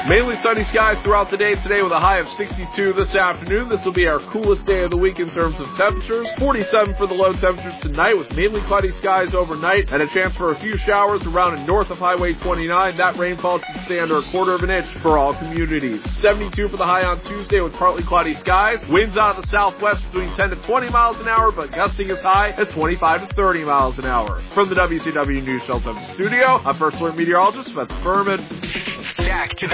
Mainly sunny skies throughout the day today with a high of 62 this afternoon. This will be our coolest day of the week in terms of temperatures. 47 for the low temperatures tonight with mainly cloudy skies overnight and a chance for a few showers around and north of Highway 29. That rainfall should stay under a quarter of an inch for all communities. 72 for the high on Tuesday with partly cloudy skies. Winds out of the southwest between 10 to 20 miles an hour, but gusting as high as 25 to 30 miles an hour. From the WCW News Shelter studio, I'm First Alert Meteorologist Spencer Furman. Back to the